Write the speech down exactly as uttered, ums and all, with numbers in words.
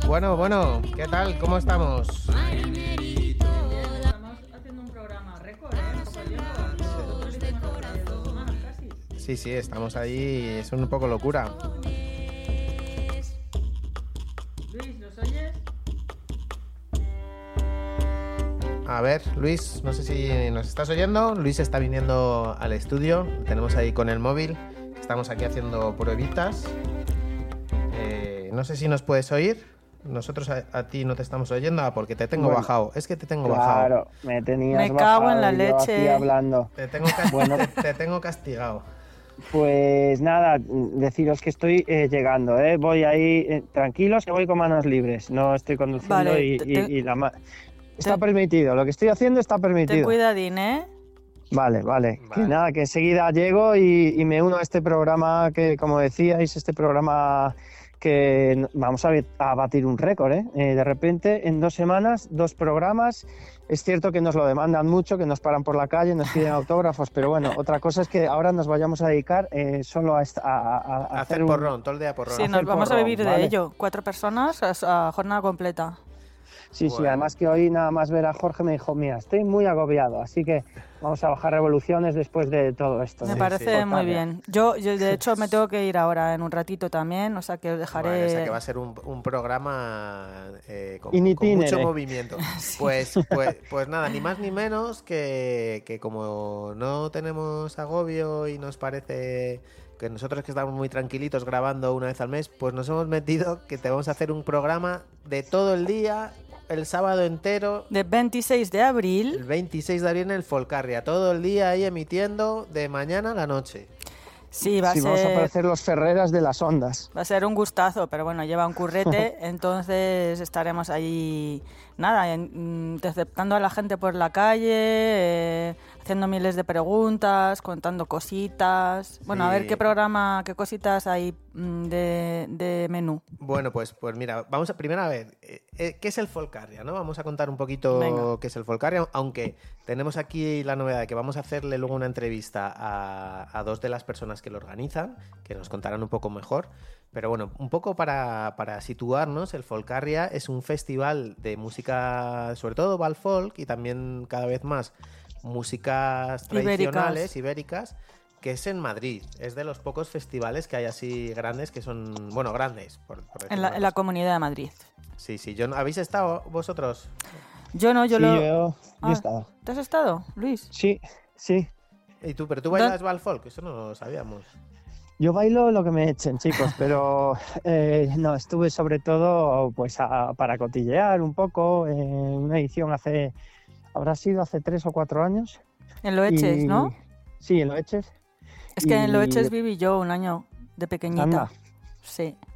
Bueno, bueno, ¿qué tal? ¿Cómo estamos? Estamos haciendo un programa récord, ¿eh? Un poco tiempo. Nosotros hicimos hace dos semanas casi. Sí, sí, estamos ahí, es un poco locura. Luis, ¿los oyes? A ver, Luis, no sé si nos estás oyendo. Luis está viniendo al estudio, lo tenemos ahí con el móvil. Estamos aquí haciendo pruebitas. Eh, no sé si nos puedes oír. Nosotros a, a ti no te estamos oyendo ah, porque te tengo Bueno, bajado. Es que te tengo claro, bajado. Claro, me tenías Me cago bajado en la yo leche. aquí hablando. Te tengo, cast- Bueno. te, te tengo castigado. Pues nada, deciros que estoy eh, llegando, ¿eh? Voy ahí, eh, tranquilos, que voy con manos libres. No estoy conduciendo Vale, y, te- y- y la ma- Está te- permitido, lo que estoy haciendo está Ten permitido. cuidadín, ¿eh? Vale, vale, Vale. que nada, que enseguida llego y, y me uno a este programa que, como decíais, este programa que vamos a, a batir un récord, ¿eh? Eh, de repente, en dos semanas, dos programas. Es cierto que nos lo demandan mucho, que nos paran por la calle, nos piden autógrafos, pero bueno, otra cosa es que ahora nos vayamos a dedicar eh, solo a, esta- a- a- a Hacer hacer un- porrón, todo el día porrón. Sí, hacer nos vamos a porrón, vivir de ¿vale? ello. Cuatro personas a, a jornada completa. Sí, sí, Bueno. además que hoy nada más ver a Jorge me dijo, mira, estoy muy agobiado, así que vamos a bajar revoluciones después de todo esto. Me de- parece sí. muy bien. Yo, yo, de hecho, me tengo que ir ahora en un ratito también, o sea que os dejaré... Vale, o sea que va a ser un, un programa eh, con, In con itinere. mucho movimiento. Pues, pues, pues nada, ni más ni menos que, que como no tenemos agobio y nos parece que nosotros que estamos muy tranquilitos grabando una vez al mes, pues nos hemos metido que te vamos a hacer un programa de todo el día, el sábado entero, De veintiséis de el abril. veintiséis de abril en el Folcarria, todo el día ahí emitiendo de mañana a la noche. Sí, va a Sí, vamos a ser... parecer los Ferreras de las ondas. Va a ser un gustazo, pero bueno, lleva un currete, entonces estaremos ahí, nada, en- mm, interceptando a la gente por la calle, eh, haciendo miles de preguntas, contando cositas. Bueno, a ver Sí. qué programa, qué cositas hay mm, de, de menú. Bueno, pues, pues mira, vamos a primero a ver, eh, eh, ¿qué es el Folcarria? ¿No? Vamos a contar un poquito Venga. qué es el Folcarria, aunque tenemos aquí la novedad de que vamos a hacerle luego una entrevista a, a dos de las personas que lo organizan, que nos contarán un poco mejor. Pero bueno, un poco para, para situarnos, el Folcarria es un festival de música, sobre todo Val Folk, y también cada vez más músicas tradicionales, ibéricas, que es en Madrid. Es de los pocos festivales que hay así grandes, que son, bueno, grandes, por, por decirlo En la, una en la cosa. Comunidad de Madrid. Sí, sí. Yo, no- ¿habéis estado vosotros? Yo no, yo sí, lo... yo, yo Ah, he estado. ¿Te has estado, Luis? Sí, sí. ¿Y tú? ¿Pero tú ¿Dó- bailas Val Folk? Eso no lo sabíamos. Yo bailo lo que me echen, chicos, pero eh, no, estuve sobre todo pues a- para cotillear un poco en una edición hace, habrá sido hace tres o cuatro años. En Loeches, Y- ¿no? Sí, en Loeches. Es que en y- Loeches viví yo un año de pequeñita. Anda. Sí.